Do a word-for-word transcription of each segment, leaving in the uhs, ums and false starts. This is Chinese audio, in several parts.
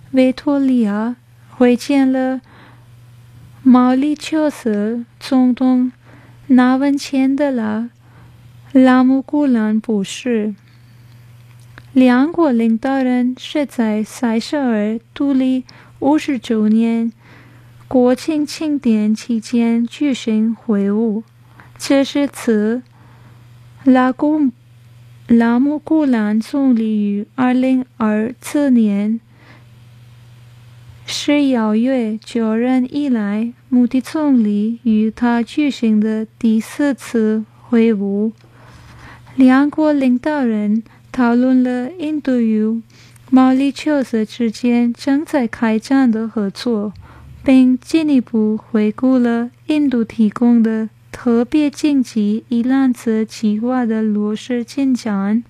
维多利亚会见了毛里求斯总统纳文谦德拉拉姆古兰博士。两国领导人是在塞舌尔独立五十周年国庆庆典期间举行会晤，这是次拉古拉姆古兰总理于二零二四年十一月就任以来，穆迪总理与他举行的第四次会晤。两国领导人讨论了印度与毛里求斯之间正在开展的合作，并进一步回顾了印度提供的特别经济一揽子计划的落实进展。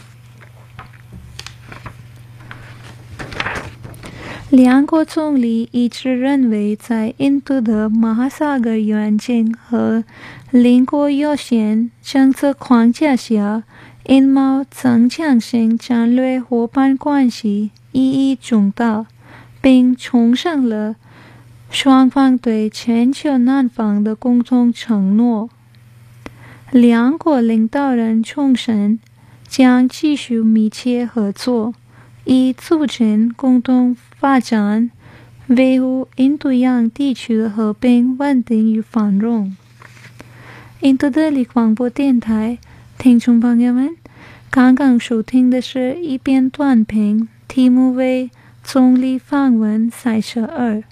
两国总理一致认为，在印度的马哈萨格愿景和邻国优先政策框架下，印贸增强型战略伙伴关系意义重大，并重申了双方对全球南方的共同承诺。两国领导人重申将继续密切合作，以促进共同发展，维护印度洋地区的和平、稳定与繁荣。印度德里广播电台听众朋友们，刚刚收听的是一篇短评，题目为《总理访问塞舌尔》。